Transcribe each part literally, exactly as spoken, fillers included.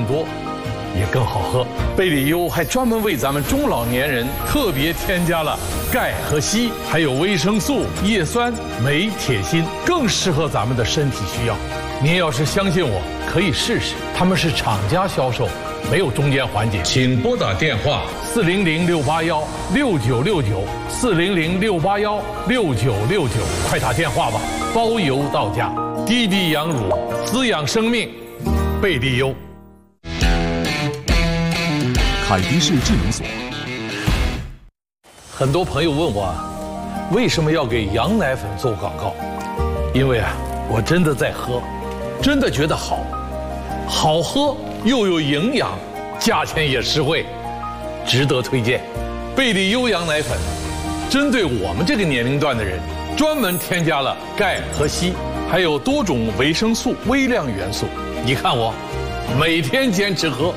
更多，也更好喝。贝里优还专门为咱们中老年人特别添加了钙和硒，还有维生素、叶酸、镁、铁、锌，更适合咱们的身体需要。您要是相信我，可以试试。他们是厂家销售，没有中间环节。请拨打电话四零零六八幺六九六九四零零六八幺六九六九，快打电话吧，包邮到家。滴滴羊乳，滋养生命，贝利优。 凯迪士智能锁。 很多朋友问我，为什么要给羊奶粉做广告？因为啊，我真的在喝，真的觉得好，好喝又有营养，价钱也实惠，值得推荐。贝利优羊奶粉，针对我们这个年龄段的人，专门添加了钙和硒，还有多种维生素、微量元素。你看我，每天坚持喝。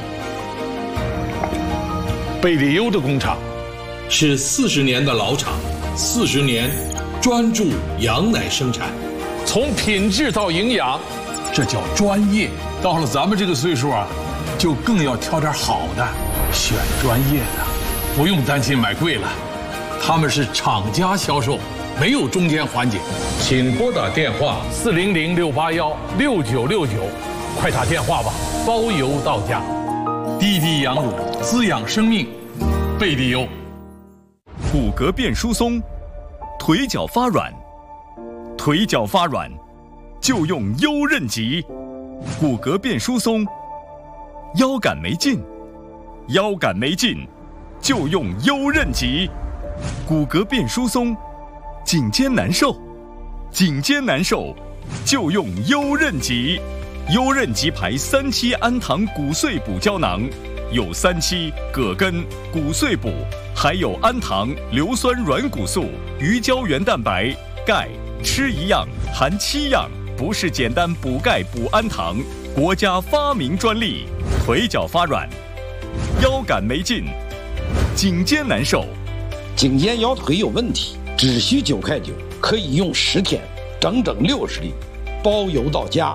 贝利优的工厂是四十年的老厂，四十年专注羊奶生产，从品质到营养，这叫专业。到了咱们这个岁数啊，就更要挑点好的，选专业的，不用担心买贵了。他们是厂家销售，没有中间环节。请拨打电话四零零六八幺六九六九，快打电话吧，包邮到家。滴滴羊乳，滋养生命，贝利优。 骨骼变疏松，腿脚发软，腿脚发软就用优韧极。骨骼变疏松，腰杆没劲，腰杆没劲就用优韧极。骨骼变疏松，颈肩难受，颈肩难受就用优韧极。优韧极牌三七氨糖骨碎补胶囊，有三七、葛根、骨碎补，还有氨糖、硫酸软骨素、鱼胶原蛋白、钙，吃一样含七样，不是简单补钙补氨糖，国家发明专利。腿脚发软，腰杆没劲，颈肩难受， 颈肩腰腿有问题，只需九块九，可以用十天，整整六十粒，包邮到家。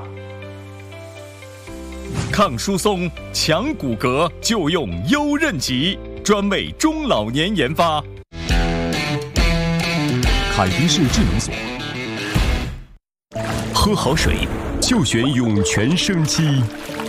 抗疏松、强骨骼就用优韧极，专为中老年研发。凯迪士智能锁。喝好水就选涌泉生机。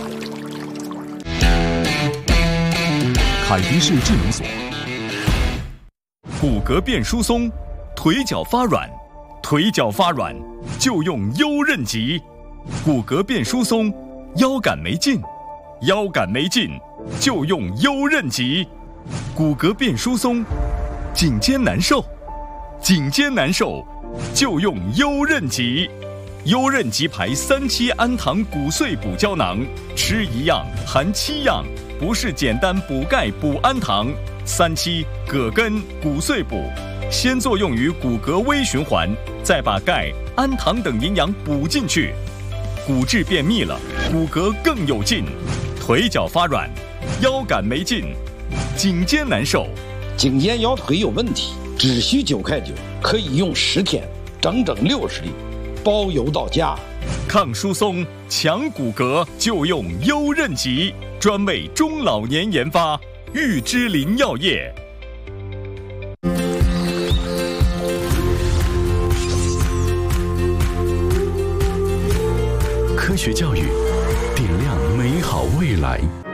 凯迪士智能锁。骨骼变疏松，腿脚发软，腿脚发软就用优韧极。骨骼变疏松，腰杆没劲，腰杆没劲就用优韧极。骨骼变疏松，颈肩难受，颈肩难受就用优韧极。优韧极牌三七氨糖骨碎补胶囊，吃一样含七样，不是简单补钙补氨糖。三七、葛根、骨碎补，先作用于骨骼微循环，再把钙、氨糖等营养补进去。骨质变密了，骨骼更有劲，腿脚发软，腰杆没劲，颈肩难受， 颈肩腰腿有问题，只需九块九，可以用十天，整整六十粒，包邮到家。 抗疏松、强骨骼就用优韧极，专为中老年研发。玉芝林药业。 科学教育，点亮美好未来。